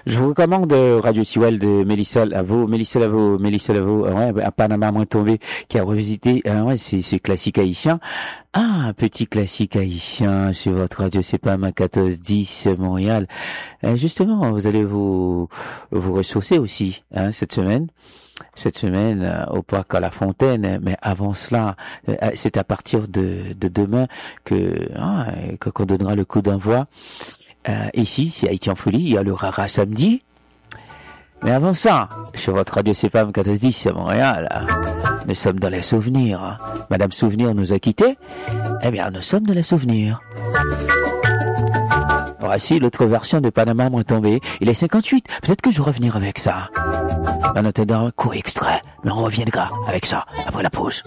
Je vous recommande Radio Sewell de Mélissa Lavo, ouais, à Panama moins tombé, qui a revisité, ouais, c'est classique haïtien. Ah, un petit classique haïtien sur votre radio, c'est pas ma 14-10 Montréal. Justement, vous allez vous ressourcer aussi, hein, cette semaine au parc à la Fontaine, mais avant cela, c'est à partir de demain qu'on donnera le coup d'envoi. Ici, c'est Haïti en folie, il y a le Rara samedi. Mais avant ça, sur votre radio CFAM 1410 à Montréal, nous sommes dans les souvenirs. Madame Souvenir nous a quittés. Eh bien, nous sommes dans les souvenirs. Voici l'autre version de Panama moins tombé. Il est 58. Peut-être que je vais revenir avec ça. En attendant un court extrait. Mais on reviendra avec ça après la pause.